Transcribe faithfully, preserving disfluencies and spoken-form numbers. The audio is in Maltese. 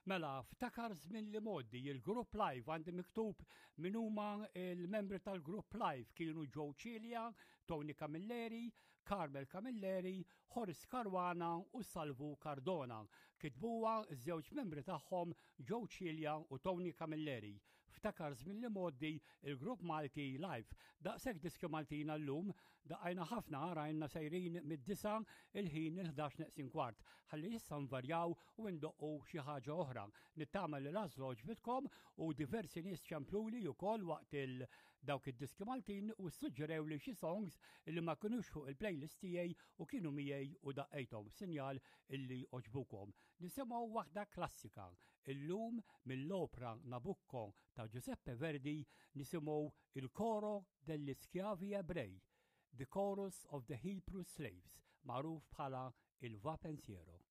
Mela, ftakar żmien li moddi il-Grupp Live għandi miktub min huma il-membri tal-Grupp Live kienu Joe Cilja, Tony Camilleri, Carmel Camilleri, Horace Caruana u Salvo Cardona. Kitbuha ż-żewġ membri tagħhom Joe Cilja u Tony Camilleri. Ftakar żmien li moddi il-Grupp Malti Live. Daqshekk diski Maltina llum daqajna ħafna rajna sejrin mid-disa il-ħin il-ħdax neqsin kwart. Ħalli issa nvarjaw u ndoqqu xi ħaġa oħra. Nittama li l-għażlu ġbitkom u diversi nies ċampluli wkoll waqt il-dawk id-diski Maltin u suġġerew li xi songs li ma kinux fuq il-playlist tiegħi u kienu miegħi u daqqejthom sinjal illi oġbukom. Nisimgħu waħda klassika illum mill-opra Nabucco ta' Giuseppe Verdi nisimgħu il-Coro degli Schiavi Ebrei, The Chorus of the Hebrew Slaves, magħruf bħala il-Va Pensiero.